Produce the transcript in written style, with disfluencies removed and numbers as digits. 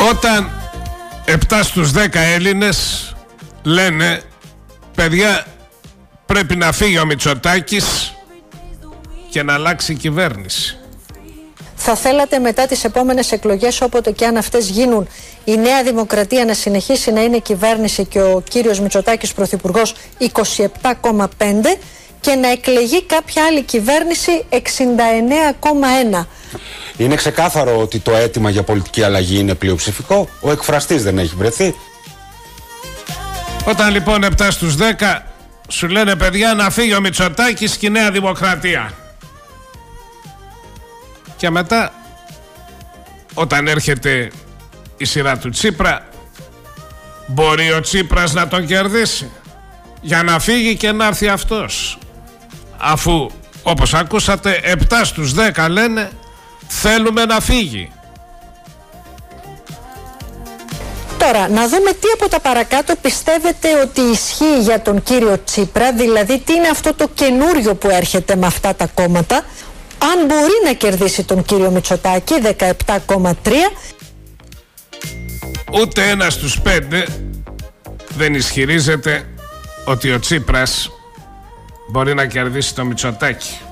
Όταν 7 στους 10 Έλληνες λένε παιδιά πρέπει να φύγει ο Μητσοτάκης και να αλλάξει η κυβέρνηση. Θα θέλατε μετά τις επόμενες εκλογές, όποτε και αν αυτές γίνουν, η Νέα Δημοκρατία να συνεχίσει να είναι κυβέρνηση και ο κύριος Μητσοτάκης πρωθυπουργός 27,5% και να εκλεγεί κάποια άλλη κυβέρνηση 69,1%. Είναι ξεκάθαρο ότι το αίτημα για πολιτική αλλαγή είναι πλειοψηφικό. Ο εκφραστής δεν έχει βρεθεί. Όταν λοιπόν 7 στους 10 σου λένε παιδιά να φύγει ο Μητσοτάκης και η Νέα Δημοκρατία, και μετά όταν έρχεται η σειρά του Τσίπρα, μπορεί ο Τσίπρας να τον κερδίσει για να φύγει και να έρθει αυτός, αφού όπως ακούσατε 7 στους 10 λένε θέλουμε να φύγει. Τώρα, να δούμε τι από τα παρακάτω πιστεύετε ότι ισχύει για τον κύριο Τσίπρα, δηλαδή τι είναι αυτό το καινούριο που έρχεται με αυτά τα κόμματα, αν μπορεί να κερδίσει τον κύριο Μητσοτάκη 17,3%. Ούτε ένας στους 5 δεν ισχυρίζεται ότι ο Τσίπρας μπορεί να κερδίσει τον Μητσοτάκη.